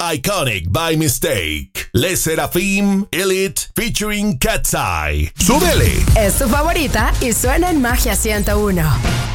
Iconic by Mistake. Les Seraphim Elite featuring Cat's Eye. ¡Súbele! Es tu favorita y suena en Magia 101.